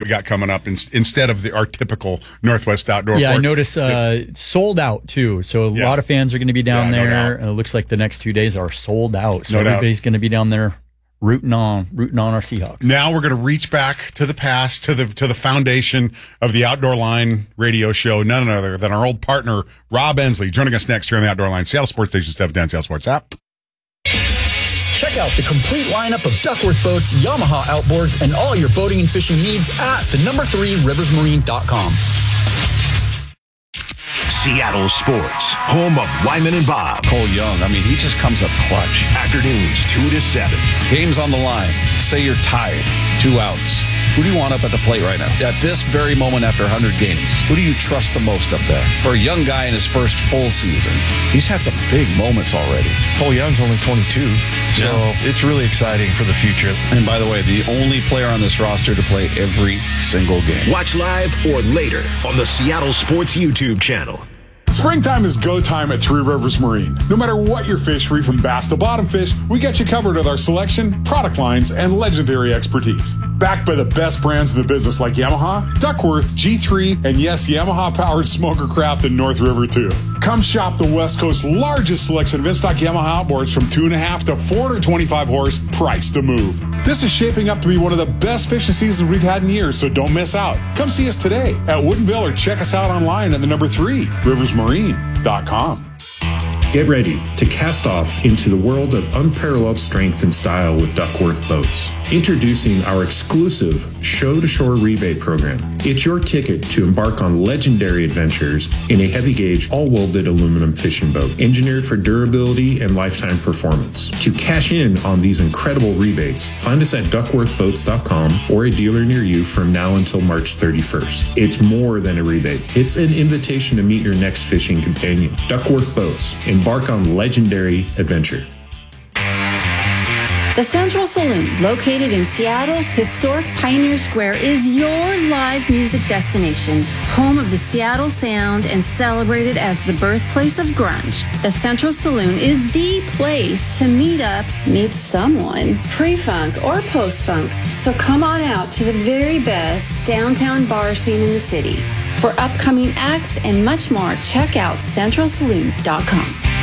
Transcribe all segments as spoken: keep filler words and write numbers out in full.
got coming up in, instead of the, our typical Northwest Outdoor. Yeah, Park. I noticed uh, sold out too. So a Yeah. lot of fans are going to be down Yeah, no there. doubt. It looks like the next two days are sold out. So No doubt. everybody's going to be down there rooting on, rooting on our Seahawks. Now we're going to reach back to the past, to the to the foundation of the Outdoor Line radio show. None other than our old partner Rob Ensley, joining us next here on the Outdoor Line, Seattle Sports Station seven ten, Seattle Sports app. Check out the complete lineup of Duckworth boats, Yamaha outboards, and all your boating and fishing needs at the number three rivers marine dot com. Seattle Sports, home of Wyman and Bob. Cole Young, I mean, he just comes up clutch. Afternoons two to seven. Game's on the line. Say you're tied, two outs. Who do you want up at the plate right now? At this very moment after one hundred games, who do you trust the most up there? For a young guy in his first full season, he's had some big moments already. Cole Young's only twenty-two, so Yeah. it's really exciting for the future. And by the way, the only player on this roster to play every single game. Watch live or later on the Seattle Sports YouTube channel. Springtime is go time at Three Rivers Marine. No matter what your fish, free from bass to bottom fish, we got you covered with our selection, product lines, and legendary expertise. Backed by the best brands in the business like Yamaha, Duckworth, G three, and yes, Yamaha-powered smoker craft in North River too. Come shop the West Coast's largest selection of in-stock Yamaha outboards from two and a half to four hundred twenty-five horse, priced to move. This is shaping up to be one of the best fishing seasons we've had in years, so don't miss out. Come see us today at Woodinville or check us out online at the number three, rivers marine dot com. Get ready to cast off into the world of unparalleled strength and style with Duckworth Boats. Introducing our exclusive show-to-shore rebate program. It's your ticket to embark on legendary adventures in a heavy-gauge, all-welded aluminum fishing boat, engineered for durability and lifetime performance. To cash in on these incredible rebates, find us at duckworth boats dot com or a dealer near you from now until March thirty-first. It's more than a rebate. It's an invitation to meet your next fishing companion. Duckworth Boats. Embark on legendary adventure. The Central Saloon, located in Seattle's historic Pioneer Square, is your live music destination, home of the Seattle sound and celebrated as the birthplace of grunge. The Central Saloon is the place to meet up, meet someone, pre-funk or post-funk. So come on out to the very best downtown bar scene in the city. For upcoming acts and much more, check out central saloon dot com.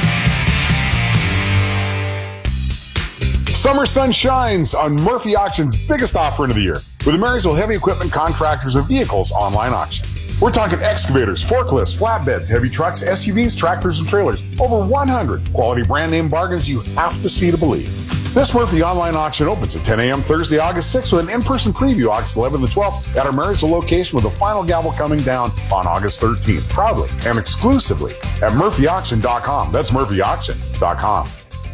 Summer sun shines on Murphy Auction's biggest offering of the year with the Marysville Heavy Equipment Contractors of Vehicles online auction. We're talking excavators, forklifts, flatbeds, heavy trucks, S U Vs, tractors, and trailers. Over one hundred quality brand name bargains you have to see to believe. This Murphy online auction opens at ten a.m. Thursday, August sixth with an in-person preview August eleventh and twelfth at our Marysville location with the final gavel coming down on August thirteenth. Proudly and exclusively at murphy auction dot com. That's murphy auction dot com.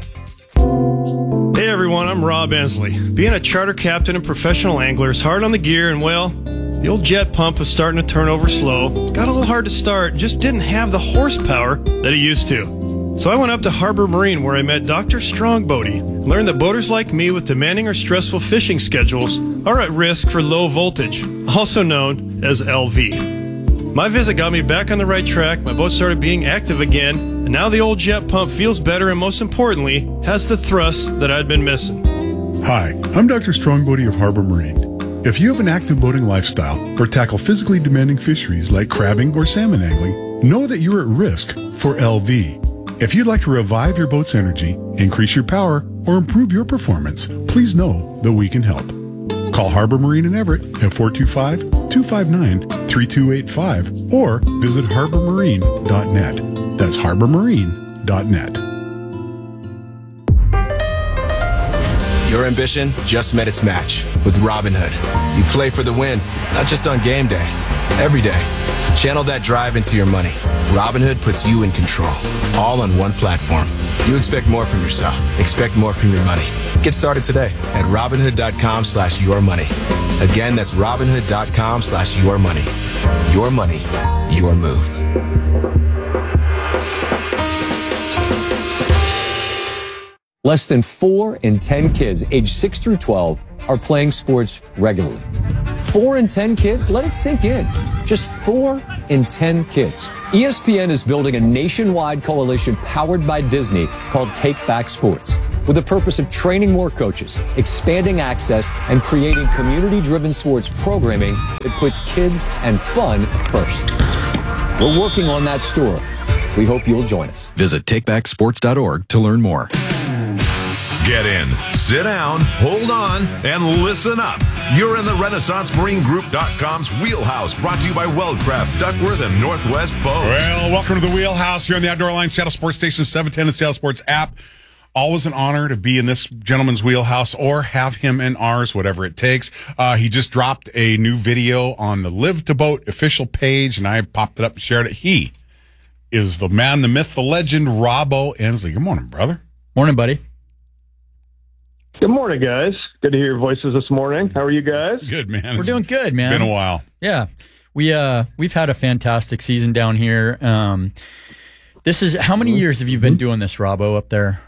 Hey everyone, I'm Rob Ensley. Being a charter captain and professional angler is hard on the gear, and well, the old jet pump was starting to turn over slow. Got a little hard to start, just didn't have the horsepower that it used to. So I went up to Harbor Marine where I met Doctor Strongbody and learned that boaters like me with demanding or stressful fishing schedules are at risk for low voltage, also known as L V. My visit got me back on the right track, my boat started being active again, and now the old jet pump feels better and most importantly, has the thrust that I'd been missing. Hi, I'm Doctor Strongbody of Harbor Marine. If you have an active boating lifestyle or tackle physically demanding fisheries like crabbing or salmon angling, know that you're at risk for L V. If you'd like to revive your boat's energy, increase your power, or improve your performance, please know that we can help. Call Harbor Marine in Everett at four two five, two five nine, three two eight five or visit harbor marine dot net. That's harbor marine dot net. Your ambition just met its match with Robinhood. You play for the win, not just on game day, every day. Channel that drive into your money. Robinhood puts you in control, all on one platform. You expect more from yourself. Expect more from your money. Get started today at Robinhood.com slash your money. Again, that's Robinhood.com slash your money. Your money, your move. Less than four in ten kids aged six through twelve are playing sports regularly. Four in ten kids? Let it sink in. Just four in ten kids. E S P N is building a nationwide coalition powered by Disney called Take Back Sports. with the purpose of training more coaches, expanding access, and creating community-driven sports programming that puts kids and fun first. We're working on that store. We hope you'll join us. Visit take back sports dot org to learn more. Get in, sit down, hold on, and listen up. You're in the Renaissance Marine Group dot com's Wheelhouse, brought to you by Weldcraft, Duckworth, and Northwest Boats. Well, welcome to the Wheelhouse here on the Outdoor Line, Seattle Sports Station seven ten and Seattle Sports app. Always an honor to be in this gentleman's wheelhouse or have him in ours, whatever it takes. Uh, he just dropped a new video on the Live to Boat official page, and I popped it up and shared it. He is the man, the myth, the legend, Robbo Ensley. Good morning, brother. Morning, buddy. Good morning, guys. Good to hear your voices this morning. How are you guys? Good, man. We're doing good, man. Been a while. Yeah. We, uh, we've had a fantastic season down here. Um, this is, how many years have you been doing this, Robbo, up there?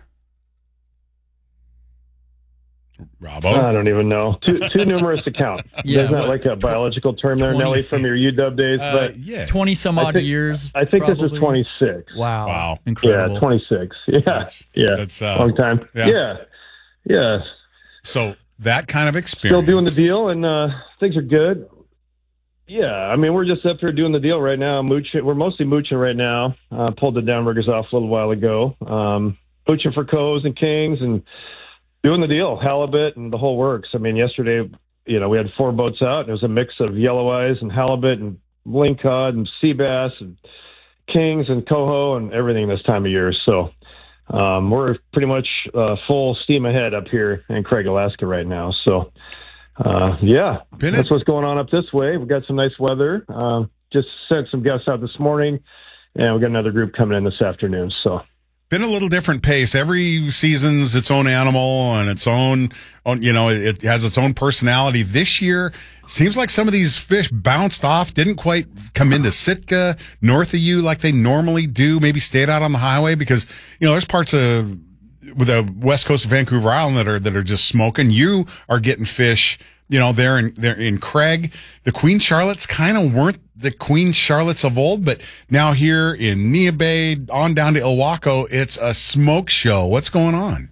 Robbo? I don't even know. Too, too numerous to count. Yeah, There's not what, like a biological term there, twenty Nelly, from your U W days. Uh, but yeah. twenty some odd think, years. I think probably. this is twenty-six. Wow. Wow. Incredible. Yeah, twenty-six. Yeah. That's, yeah. That's, uh, long time. Yeah. yeah. Yeah. So that kind of experience. Still doing the deal, and uh, things are good. Yeah, I mean, we're just up here doing the deal right now. Mooching, we're mostly mooching right now. Uh, pulled the downriggers off a little while ago. Um, mooching for coves and kings and doing the deal, halibut and the whole works. I mean, yesterday, you know, we had four boats out. And it was a mix of yellow eyes and halibut and lingcod and sea bass and kings and coho and everything this time of year. So um, we're pretty much uh, full steam ahead up here in Craig, Alaska right now. So, uh, yeah, Been that's it? what's going on up this way. We've got some nice weather. Uh, just sent some guests out this morning, and we've got another group coming in this afternoon. So. Been a little different pace. Every season's its own animal and its own, own, you know, it has its own personality. This year, seems like some of these fish bounced off, didn't quite come into Sitka, north of you like they normally do, maybe stayed out on the highway because, you know, there's parts of with the west coast of Vancouver Island that are, that are just smoking. You are getting fish, you know, there in, there in Craig. The Queen Charlottes kind of weren't the Queen Charlottes of old, but now here in Nia Bay, on down to Ilwaco, it's a smoke show. What's going on?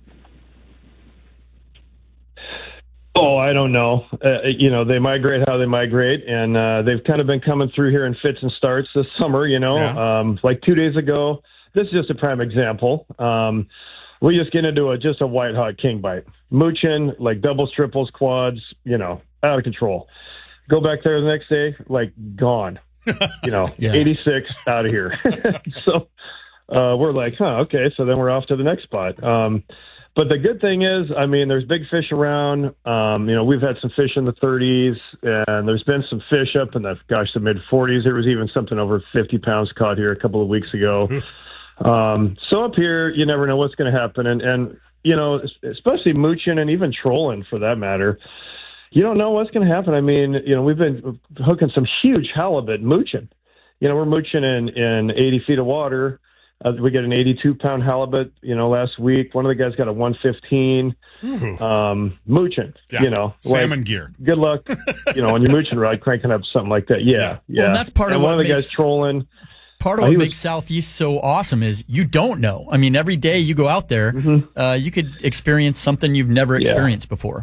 Oh, I don't know. Uh, you know, they migrate how they migrate, and uh, they've kind of been coming through here in fits and starts this summer, you know. Yeah. Um, like two days ago, this is just a prime example. Um, we just get into a just a white hot king bite. Mooching, like doubles, triples, quads, you know, out of control. Go back there the next day, like gone. You know, Yeah. eighty-six out of here. So uh, we're like, huh, okay. So then we're off to the next spot. Um, but the good thing is, I mean, there's big fish around. Um, you know, we've had some fish in the thirties, and there's been some fish up in the, gosh, the mid forties. There was even something over fifty pounds caught here a couple of weeks ago. Um, so up here, you never know what's going to happen. And, and, you know, especially mooching and even trolling for that matter, you don't know what's going to happen. I mean, you know, we've been hooking some huge halibut mooching. You know, we're mooching in, in eighty feet of water. Uh, we get an eighty-two pound halibut, you know, last week. One of the guys got a one fifteen um, mooching, Yeah. you know. Salmon like, gear. Good luck, you know, on your mooching rod, cranking up something like that. Yeah, yeah. Well, and that's part and of one what of the makes- guys trolling. Part of Uh, what he was- makes Southeast so awesome is you don't know. I mean, every day you go out there, uh, you could experience something you've never Yeah. experienced before.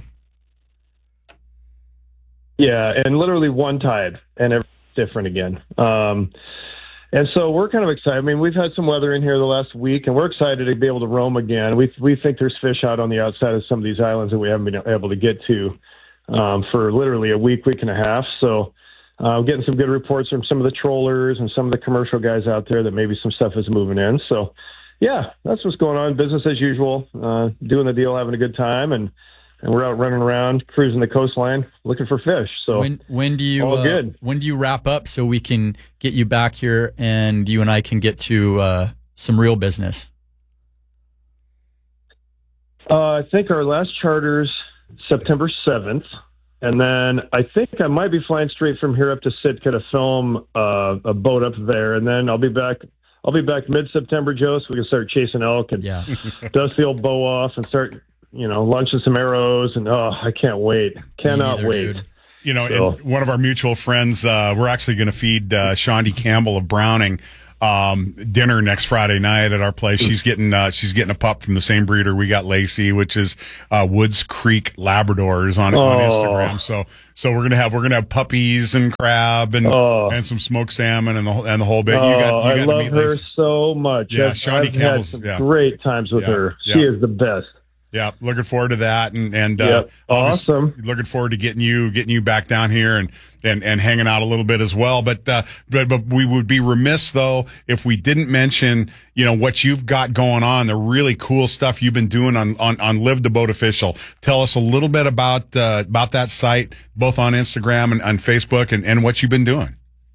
Yeah, and literally one tide, and it's different again. Um, and so we're kind of excited. I mean, we've had some weather in here the last week, and we're excited to be able to roam again. We we think there's fish out on the outside of some of these islands that we haven't been able to get to um, for literally a week, week and a half. So uh, getting some good reports from some of the trollers and some of the commercial guys out there that maybe some stuff is moving in. So, yeah, that's what's going on. Business as usual, uh, doing the deal, having a good time, and and we're out running around, cruising the coastline, looking for fish. So When when do you all uh, good. when do you wrap up so we can get you back here and you and I can get to uh, some real business? Uh, I think our last charter's September seventh. And then I think I might be flying straight from here up to Sitka to film uh, a boat up there. And then I'll be back. I'll be back mid-September, Joe, so we can start chasing elk and Yeah. dust the old bow off and start, you know, launching some arrows. And, oh, I can't wait. Cannot neither, wait. dude. You know, So- and one of our mutual friends, uh, we're actually going to feed uh, Shondi Campbell of Browning um, dinner next Friday night at our place. She's getting uh, she's getting a pup from the same breeder we got, Lacey, which is uh, Woods Creek Labradors on, oh. on Instagram. So so we're gonna have we're gonna have puppies and crab and oh. and some smoked salmon and the and the whole bit. Oh, you got, you I got love to meet her Lacey. so much. Yeah, I've, Shawnee I've Campbell's had some yeah. great times with yeah. her. Yeah. She is the best. Yeah, looking forward to that, and and yep. uh, awesome. Looking forward to getting you getting you back down here and and, and hanging out a little bit as well. But uh, but but we would be remiss though if we didn't mention you know what you've got going on, the really cool stuff you've been doing on on, on Live the Boat Official. Tell us a little bit about uh, about that site, both on Instagram and on Facebook, and, and what you've been doing.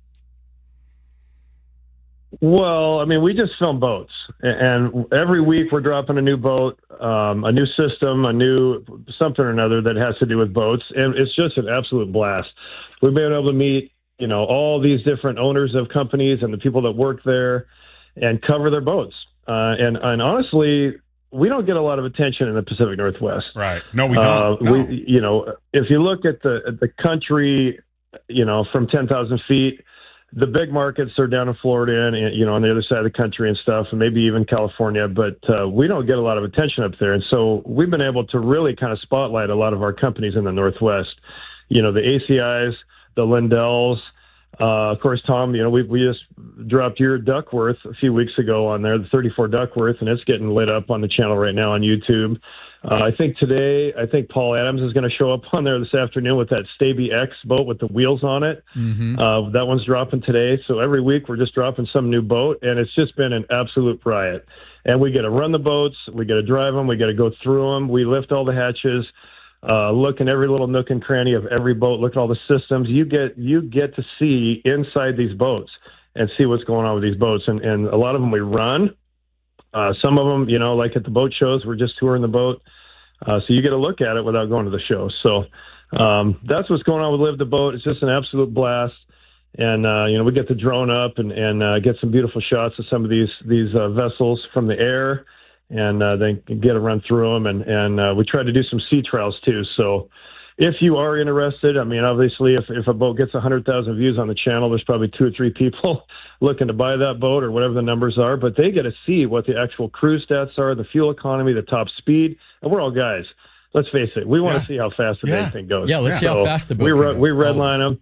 Well, I mean, we just film boats, and every week we're dropping a new boat, um, a new system, a new something or another that has to do with boats, and it's just an absolute blast. We've been able to meet, you know, all these different owners of companies and the people that work there, and cover their boats. Uh, and and honestly, we don't get a lot of attention in the Pacific Northwest. Right? No, we don't. Uh, no. We, you know, if you look at the at the country, you know, from ten thousand feet. The big markets are down in Florida and, you know, on the other side of the country and stuff, and maybe even California, but uh, we don't get a lot of attention up there. And so we've been able to really kind of spotlight a lot of our companies in the Northwest. You know, the A C Is, the Lindells, uh, of course, Tom, you know, we, we just dropped your Duckworth a few weeks ago on there, the thirty-four Duckworth, and it's getting lit up on the channel right now on YouTube. Uh, I think today, I think Paul Adams is going to show up on there this afternoon with that Staby X boat with the wheels on it. Mm-hmm. Uh, that one's dropping today. So every week we're just dropping some new boat, and it's just been an absolute riot. And we get to run the boats, we get to drive them, we get to go through them, we lift all the hatches, uh, look in every little nook and cranny of every boat, look at all the systems. You get you get to see inside these boats and see what's going on with these boats. And, and a lot of them we run. Uh, some of them, you know, like at the boat shows, we're just touring the boat. Uh, so you get a look at it without going to the show. So um, that's what's going on with Live the Boat. It's just an absolute blast. And, uh, you know, we get the drone up and, and uh, get some beautiful shots of some of these these uh, vessels from the air, and uh, then get a run through them. And, and uh, we try to do some sea trials, too. So if you are interested, I mean, obviously, if, if a boat gets one hundred thousand views on the channel, there's probably two or three people looking to buy that boat or whatever the numbers are. But they get to see what the actual cruise stats are, the fuel economy, the top speed. And we're all guys. Let's face it. We want yeah. to see how fast the yeah. dang thing goes. Yeah, let's so see how fast the boat we can re- go. We redline them.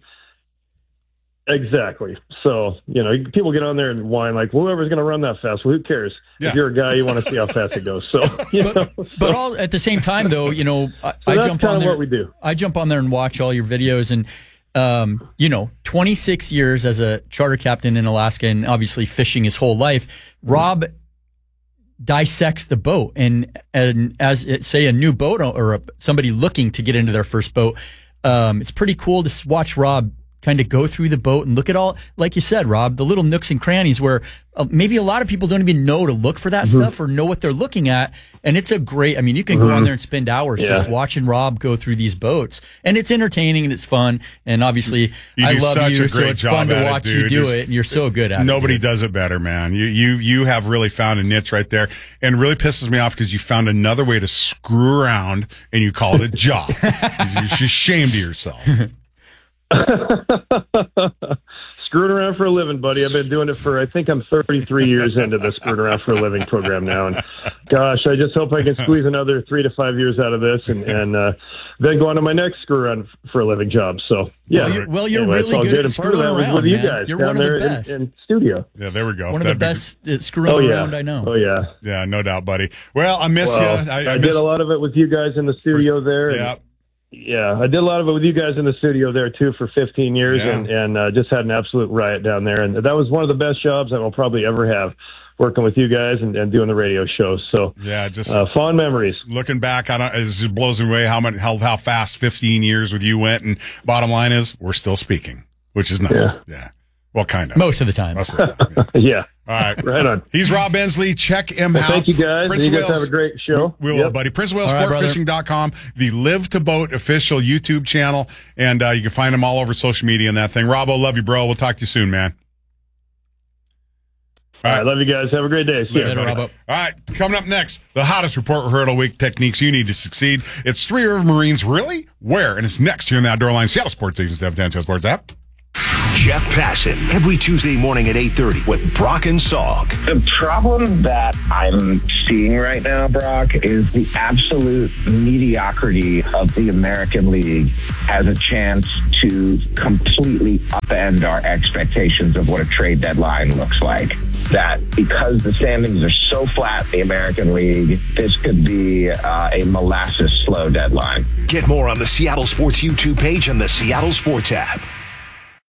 Exactly. So, you know, people get on there and whine like, well, whoever's going to run that fast, well, who cares? Yeah. If you're a guy, you want to see how fast it goes. So, you but, know, but so, all at the same time, though, you know, I, so I that's jump kind on of there. what we do. I jump on there and watch all your videos, and um, you know, twenty-six years as a charter captain in Alaska, and obviously fishing his whole life. Rob dissects the boat, and and as it, say a new boat or a, somebody looking to get into their first boat, um, it's pretty cool to watch Rob kind of go through the boat and look at all, like you said, Rob, the little nooks and crannies where uh, maybe a lot of people don't even know to look for that mm-hmm. stuff or know what they're looking at. And it's a great, I mean, you can mm-hmm. go on there and spend hours yeah. just watching Rob go through these boats, and it's entertaining and it's fun. And obviously you I do love such you, a so great it's job fun to at watch it, you dude. do There's, it. And you're so good at nobody it. Nobody does it better, man. You, you, you have really found a niche right there, and really pisses me off because you found another way to screw around and you call it a job. You're just ashamed of yourself. Screwing around for a living, buddy. I've been doing it for, I think I'm thirty-three years into the Screwing Around for a Living program now. And gosh, I just hope I can squeeze another three to five years out of this and, and uh, then go on to my next Screw Around for a Living job. So, yeah. Well, you're, well, you're anyway, really good, good at screwing around, with man. you guys you're down one of there the best. In, in studio. Yeah, there we go. One of That'd the best at screwing oh, yeah. around I know. Oh, yeah. Yeah, no doubt, buddy. Well, I miss well, you. I, I, I did miss... a lot of it with you guys in the studio for, there. Yeah. And, Yeah, I did a lot of it with you guys in the studio there, too, for fifteen years, yeah. and, and uh, just had an absolute riot down there. And that was one of the best jobs I will probably ever have, working with you guys and, and doing the radio shows. So, yeah, just uh, fond memories. Looking back, I don't, it just blows me away how, much, how, how fast fifteen years with you went. And bottom line is, we're still speaking, which is nice. Yeah. yeah. Well, kind of. Most of the time. Most of the time. Yeah. yeah. All right. Right on. He's Rob Ensley. Check him well, out. Thank you, guys. Prince you guys Wales, have a great show. We will, yep. buddy. Prince Wales Sport Fishing dot com, the Live to Boat official YouTube channel. And uh, you can find him all over social media and that thing. Robbo, love you, bro. We'll talk to you soon, man. All, all right. Love you guys. Have a great day. See you later, Robbo. All right. Coming up next, the hottest report we heard all week, techniques you need to succeed. It's Three River Marines. Really? Where? And it's next here in the Outdoor Line, Seattle Sports Agents, seven ten Seattle Sports app. Jeff Passan, every Tuesday morning at eight thirty with Brock and Salk. The problem that I'm seeing right now, Brock, is the absolute mediocrity of the American League has a chance to completely upend our expectations of what a trade deadline looks like. That because the standings are so flat in the American League, this could be uh, a molasses slow deadline. Get more on the Seattle Sports YouTube page and the Seattle Sports app.